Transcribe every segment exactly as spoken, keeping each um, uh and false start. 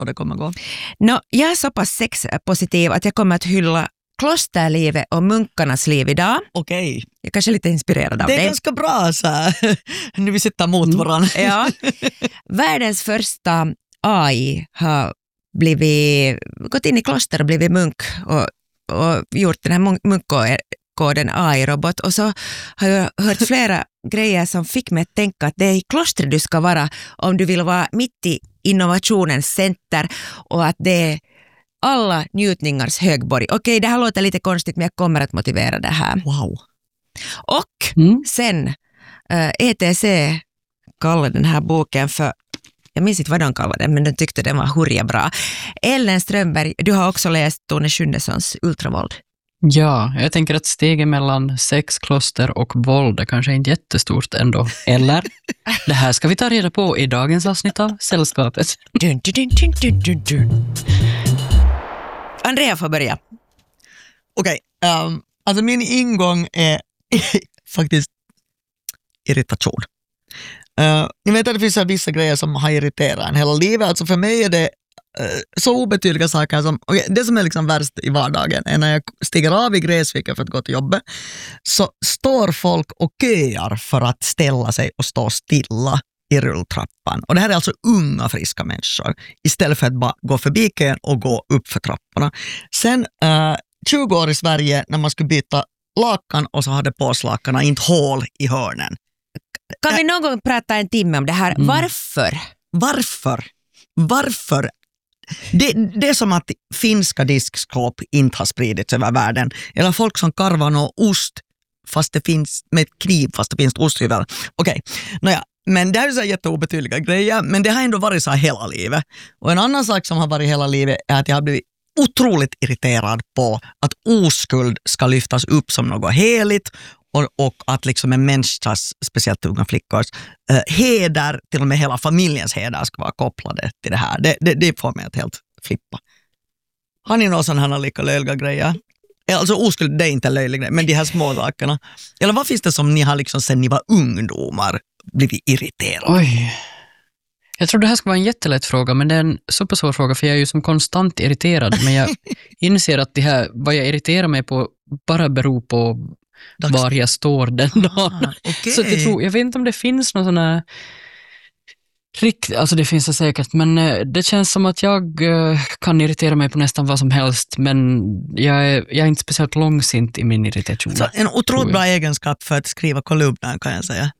och det kommer gå? No, jag är så pass sexpositiv att jag kommer att hylla klosterlivet och munkarnas liv idag. Okej. Okay. Jag är kanske lite inspirerad av det. Det är ganska bra så här. Nu vi sitter mot varandra. Mm. Ja. Världens första A I har blivit, gått in i kloster och blivit munk och, och gjort den här munkkoden A I-robot. Och så har jag hört flera grejer som fick mig att tänka att det är i klostret du ska vara om du vill vara mitt i innovationens center och att det är alla njutningars högborg. Okej, det här låter lite konstigt men jag kommer att motivera det här. Wow. Och mm. sen äh, E T C kallade den här boken för, jag minns inte vad de kallade den men de tyckte den var hurja bra. Ellen Strömberg, du har också läst Tone Schundessons Ultravåld. Ja, jag tänker att steget mellan sex, kloster och våld är kanske inte jättestort ändå. Eller? Det här ska vi ta reda på i dagens avsnitt av Sällskapet. Dun, dun, dun, dun, dun, dun. Andrea får börja. Okej, okay, um, alltså min ingång är faktiskt irritation. Uh, ni vet att det finns vissa grejer som har irriterat en hela livet. Alltså för mig är det uh, så obetydliga saker som, okay, det som är liksom värst i vardagen är när jag stiger av i Gräsviken för att gå till jobbet, så står folk och köar för att ställa sig och stå stilla i rulltrappan. Och det här är alltså unga friska människor istället för att bara gå förbi kön och gå upp för trapporna. Sen uh, tjugo år i Sverige när man skulle byta lakan och så hade påslakarna inte hål i hörnen. Kan vi någon gång prata en timme om det här? Mm. Varför? Varför? Varför? Det, det är som att finska diskskåp inte har spridits över världen. Eller folk som karvar någon ost fast det finns med ett kniv fast det finns osthyvel. Okej, okay. Nåja. Men det är ju så jätteobetydliga grejer, men det har ändå varit så här hela livet. Och en annan sak som har varit hela livet är att jag har blivit otroligt irriterad på att oskuld ska lyftas upp som något heligt och, och att liksom en människas, speciellt unga flickors, eh, heder, till och med hela familjens heder ska vara kopplade till det här. Det, det, det får mig att helt flippa. Har ni någon sån här lika löjliga grejer? Alltså oskuld, det är inte löjliga, men de här små sakerna. Eller vad finns det som ni har liksom sen ni var ungdomar blivit irriterade? Oj. Jag tror det här ska vara en jättelätt fråga, men det är en supersvår fråga för jag är ju som konstant irriterad. Men jag inser att det här, vad jag irriterar mig på bara beror på Dags. var jag står den dagen. Ah, okay. Så jag, tror, jag vet inte om det finns någon sån här rikt, alltså det finns det säkert, men det känns som att jag kan irritera mig på nästan vad som helst, men jag är, jag är inte speciellt långsint i min irritation. Så en otroligt bra egenskap för att skriva kolumner kan jag säga.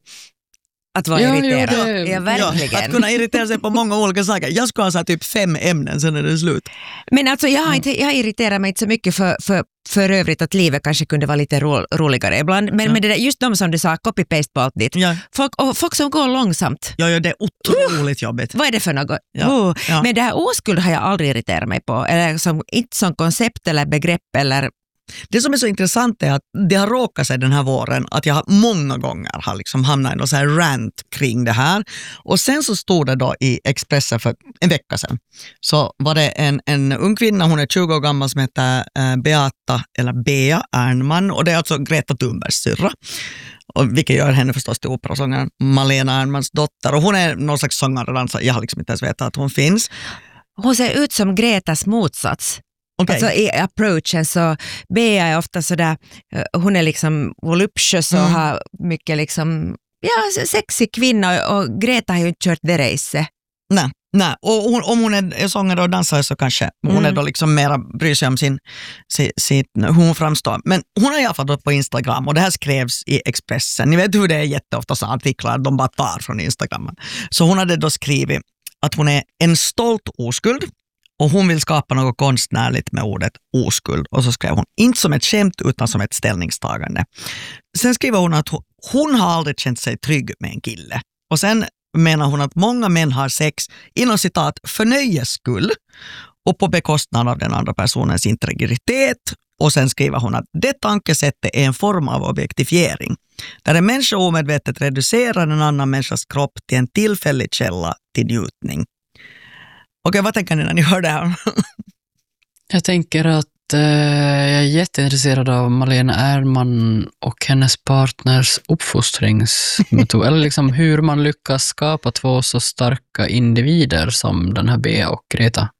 Att vara ja, irriterad. Ja, det... ja, verkligen. Ja, att kunna irritera sig på många olika saker. Jag ska ha så här typ fem ämnen, sen är det slut. Men alltså jag har inte, jag irriterar mig inte så mycket för, för, för övrigt att livet kanske kunde vara lite ro, roligare ibland. Men, ja. men det där, just de som du sa, copy-paste på allt dit. Ja. Folk, och folk som går långsamt. Ja, ja det är otroligt uh, jobbigt. Vad är det för något? Ja. Uh. Ja. Men det här oskuld har jag aldrig irriterat mig på. Eller som, inte som koncept eller begrepp eller... Det som är så intressant är att det har råkat sig den här våren att jag många gånger har liksom hamnat i någon så här rant kring det här. Och sen så stod det då i Expressen för en vecka sedan. Så var det en, en ung kvinna, hon är tjugo år gammal, som heter äh, Beata eller Bea Ernman. Och det är alltså Greta Thunbergs syrra. Och vilket gör henne förstås till operasångaren Malena Ernmans dotter. Och hon är någon slags sångare och dansare. Jag har liksom inte ens vetat att hon finns. Hon ser ut som Gretas motsats. Okay. Alltså i approachen så Bea är ofta sådär, hon är liksom voluptuös och mm. har mycket liksom, ja, sexig kvinna och Greta har ju inte kört det race. Nej, nej. Och hon, om hon är sångare och dansare så kanske hon mm. är då liksom mera bryr sig om sin, sin, sin hur hon framstår. Men hon har i alla fall då på Instagram och det här skrevs i Expressen. Ni vet hur det är jätteofta så artiklar, de bara tar från Instagram. Så hon hade då skrivit att hon är en stolt oskuld. Och hon vill skapa något konstnärligt med ordet oskuld. Och så skrev hon, inte som ett skämt utan som ett ställningstagande. Sen skriver hon att hon, hon har aldrig känt sig trygg med en kille. Och sen menar hon att många män har sex inom citat för nöjes skull. Och på bekostnad av den andra personens integritet. Och sen skriver hon att det tankesättet är en form av objektifiering. Där en människa omedvetet reducerar en annan människas kropp till en tillfällig källa till njutning. Okej, vad tänker ni när ni hör det här? Jag tänker att att eh, jag är jätteintresserad av Malena Ärman och hennes partners uppfostringsmetod. Eller liksom hur man lyckas skapa två så starka individer som den här Bea och Greta.